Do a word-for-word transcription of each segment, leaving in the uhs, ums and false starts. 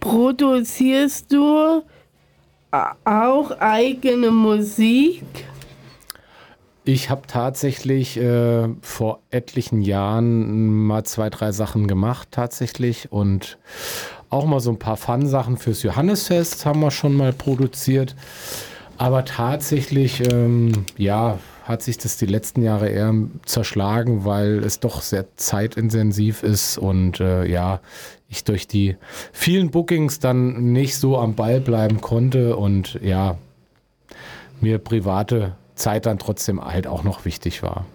Produzierst du auch eigene Musik? Ich habe tatsächlich äh, vor etlichen Jahren mal zwei, drei Sachen gemacht tatsächlich und auch mal so ein paar Fun-Sachen fürs Johannisfest haben wir schon mal produziert. Aber tatsächlich, ähm, ja, hat sich das die letzten Jahre eher zerschlagen, weil es doch sehr zeitintensiv ist und äh, ja, ich durch die vielen Bookings dann nicht so am Ball bleiben konnte und ja, mir private Zeit dann trotzdem halt auch noch wichtig war.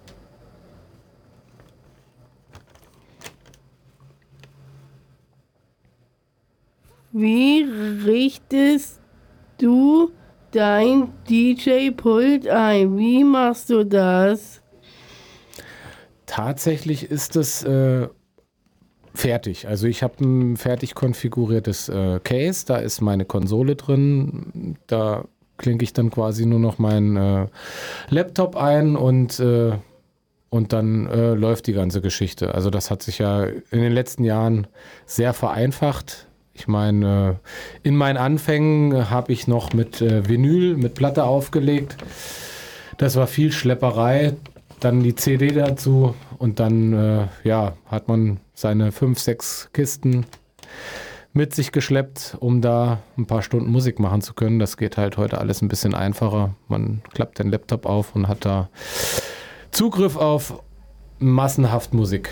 Wie richtest du dein D J-Pult ein? Wie machst du das? Tatsächlich ist es äh, fertig. Also ich habe ein fertig konfiguriertes äh, Case, da ist meine Konsole drin, da klinke ich dann quasi nur noch meinen äh, Laptop ein und, äh, und dann äh, läuft die ganze Geschichte. Also das hat sich ja in den letzten Jahren sehr vereinfacht. Ich meine, äh, in meinen Anfängen habe ich noch mit äh, Vinyl, mit Platte aufgelegt. Das war viel Schlepperei. Dann die C D dazu und dann äh, ja, hat man seine fünf, sechs Kisten mit sich geschleppt, um da ein paar Stunden Musik machen zu können. Das geht halt heute alles ein bisschen einfacher. Man klappt den Laptop auf und hat da Zugriff auf massenhaft Musik.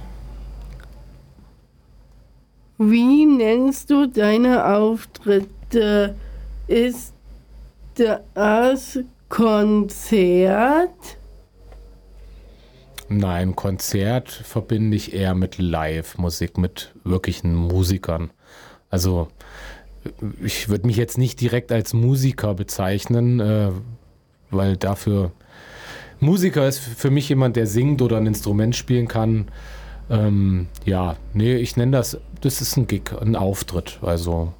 Wie nennst du deine Auftritte? Ist das Konzert? Nein, Konzert verbinde ich eher mit Live-Musik, mit wirklichen Musikern. Also ich würde mich jetzt nicht direkt als Musiker bezeichnen, äh, weil dafür Musiker ist für mich jemand, der singt oder ein Instrument spielen kann. Ähm, ja, nee, ich nenne das, das ist ein Gig, ein Auftritt, also.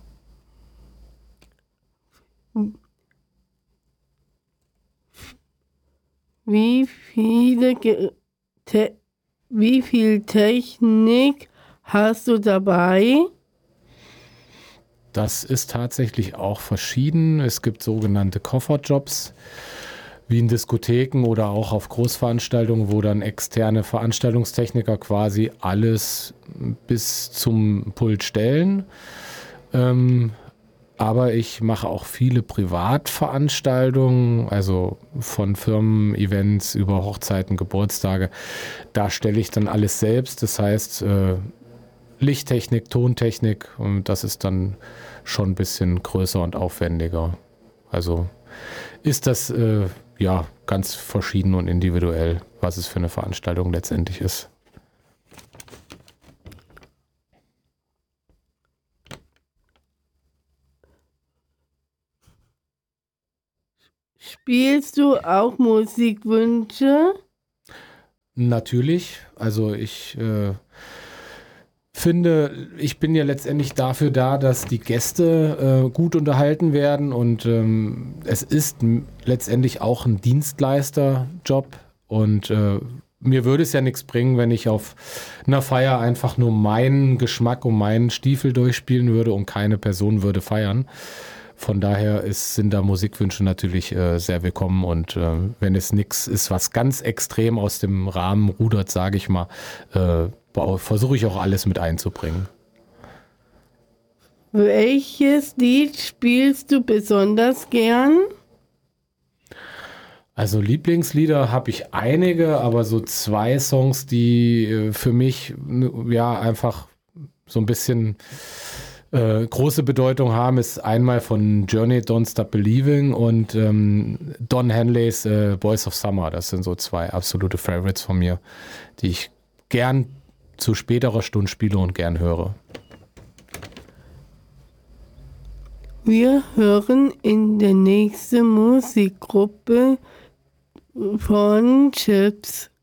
Wie viele Ge Te wie viel Technik hast du dabei? Das ist tatsächlich auch verschieden. Es gibt sogenannte Kofferjobs, wie in Diskotheken oder auch auf Großveranstaltungen, wo dann externe Veranstaltungstechniker quasi alles bis zum Pult stellen. Ähm, aber ich mache auch viele Privatveranstaltungen, also von Firmen-Events über Hochzeiten, Geburtstage. Da stelle ich dann alles selbst. Das heißt, äh, Lichttechnik, Tontechnik, und das ist dann schon ein bisschen größer und aufwendiger. Also ist das äh, ja ganz verschieden und individuell, was es für eine Veranstaltung letztendlich ist. Spielst du auch Musikwünsche? Natürlich, also ich äh, finde, ich bin ja letztendlich dafür da, dass die Gäste äh, gut unterhalten werden und ähm, es ist m- letztendlich auch ein Dienstleisterjob und äh, mir würde es ja nichts bringen, wenn ich auf einer Feier einfach nur meinen Geschmack und meinen Stiefel durchspielen würde und keine Person würde feiern. Von daher ist, sind da Musikwünsche natürlich äh, sehr willkommen und äh, wenn es nichts ist, was ganz extrem aus dem Rahmen rudert, sage ich mal, äh, versuche ich auch alles mit einzubringen. Welches Lied spielst du besonders gern? Also Lieblingslieder habe ich einige, aber so zwei Songs, die äh, für mich n- ja einfach so ein bisschen äh, große Bedeutung haben, ist einmal von Journey Don't Stop Believing und ähm, Don Henleys äh, Boys of Summer. Das sind so zwei absolute Favorites von mir, die ich gern zu späterer Stunde spiele und gern höre. Wir hören in der nächsten Musikgruppe von Chips.